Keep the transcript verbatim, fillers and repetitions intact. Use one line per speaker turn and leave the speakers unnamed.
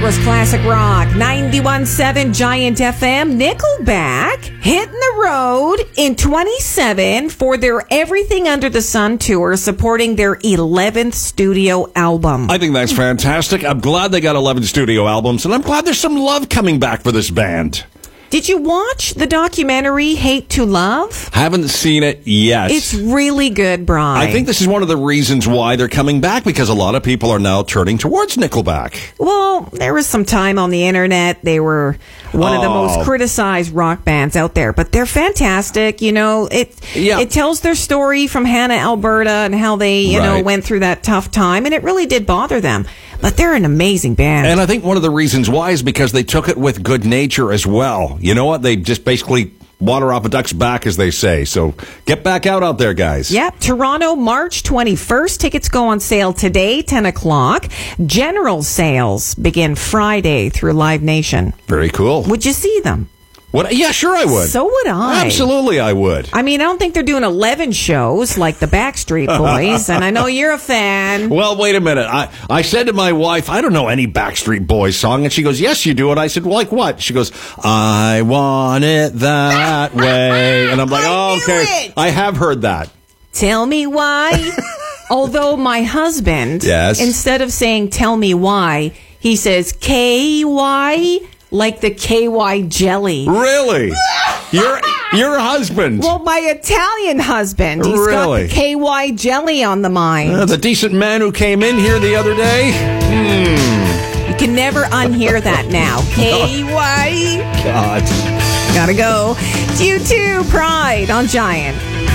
was Classic Rock. ninety-one point seven Giant F M. Nickelback hitting the road in twenty-seven for their Everything Under the Sun tour, supporting their eleventh studio album.
I think that's fantastic. I'm glad they got eleven studio albums, and I'm glad there's some love coming back for this band.
Did you watch the documentary Hate to Love?
Haven't seen it yet.
It's really good, Brian.
I think this is one of the reasons why they're coming back, because a lot of people are now turning towards Nickelback.
Well, there was some time on the internet. They were one
oh.
of the most criticized rock bands out there, but they're fantastic. You know, it
yeah.
it tells their story from Hannah, Alberta, and how they, you
right.
know, went through that tough time, and it really did bother them. But they're an amazing band.
And I think one of the reasons why is because they took it with good nature as well. You know what? They just basically water off a duck's back, as they say. So get back out out there, guys.
Yep. Toronto, March twenty-first. Tickets go on sale today, ten o'clock. General sales begin Friday through Live Nation.
Very cool.
Would you see them?
What? Yeah, sure I would.
So would I.
Absolutely I would.
I mean, I don't think they're doing eleven shows like the Backstreet Boys, and I know you're a fan.
Well, wait a minute. I, I said to my wife, I don't know any Backstreet Boys song, and she goes, yes, you do. And I said, well, like what? She goes, I want it that way. And I'm like, oh, okay.
It.
I have heard that.
Tell me why. Although my husband,
yes.
instead of saying tell me why, he says K Y, like the K Y jelly.
Really? Your your husband?
Well, my Italian husband. He's
really?
got the K Y jelly on the mind.
Uh, the decent man who came in here the other day? Hmm.
You can never unhear that now. K Y.
God.
Gotta go. You too, Pride on Giant.